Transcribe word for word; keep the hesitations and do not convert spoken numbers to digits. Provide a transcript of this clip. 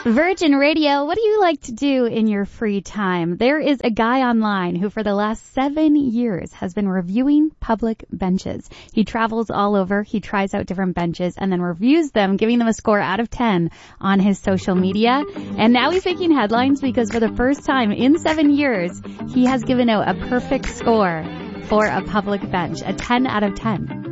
Virgin Radio, what do you like to do in your free time? There is a guy online who for the last seven years has been reviewing public benches. He travels all over, he tries out different benches, and then reviews them, giving them a score out of ten on his social media. And now he's making headlines because for the first time in seven years, he has given out a perfect score for a public bench, a ten out of ten.